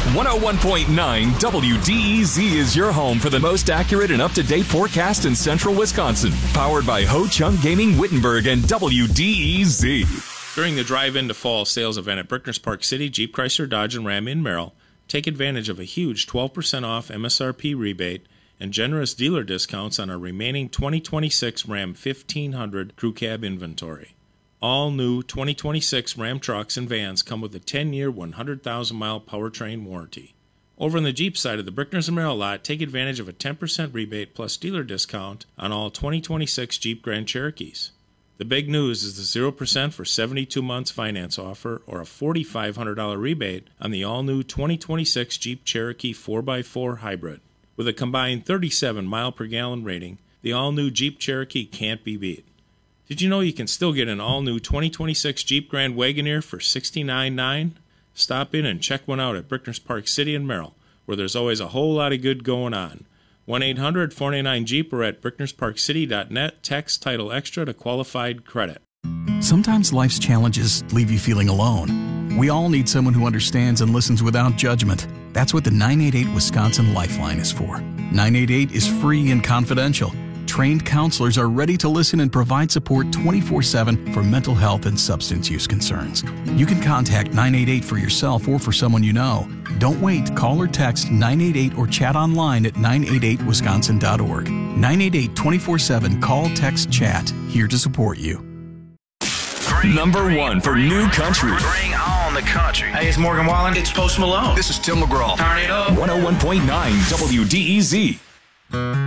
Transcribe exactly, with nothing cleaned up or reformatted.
one oh one point nine W D E Z is your home for the most accurate and up-to-date forecast in central Wisconsin. Powered by Ho Chung Gaming Wittenberg and W D E Z. During the drive-in to fall sales event at Brickner's Park City, Jeep, Chrysler, Dodge, and Ram in Merrill, take advantage of a huge twelve percent off M S R P rebate and generous dealer discounts on our remaining twenty twenty-six Ram fifteen hundred Crew Cab inventory. All new twenty twenty-six Ram trucks and vans come with a ten-year, one hundred thousand mile powertrain warranty. Over on the Jeep side of the Brickner's and Merrill lot, take advantage of a ten percent rebate plus dealer discount on all twenty twenty-six Jeep Grand Cherokees. The big news is the zero percent for seventy-two months finance offer or a four thousand five hundred dollars rebate on the all-new twenty twenty-six Jeep Cherokee four by four Hybrid. With a combined thirty-seven mile per gallon rating, the all-new Jeep Cherokee can't be beat. Did you know you can still get an all-new twenty twenty-six Jeep Grand Wagoneer for sixty-nine thousand nine hundred dollars? Stop in and check one out at Brickner's Park City in Merrill, where there's always a whole lot of good going on. one eight hundred four nine nine Jeep or at brickners park city dot net. Text Title Extra to qualified credit. Sometimes life's challenges leave you feeling alone. We all need someone who understands and listens without judgment. That's what the nine eight eight Wisconsin Lifeline is for. nine eight eight is free and confidential. Trained counselors are ready to listen and provide support twenty-four seven for mental health and substance use concerns. You can contact nine eight eight for yourself or for someone you know. Don't wait. Call or text nine eight eight or chat online at nine eight eight wisconsin dot org. nine eight eight twenty-four seven Call, Text, Chat. Here to support you. Bring, Number bring, one for bring, new country. Bring on the country. Hey, it's Morgan Wallen. It's Post Malone. This is Tim McGraw. Turn it up. one oh one point nine W D E Z.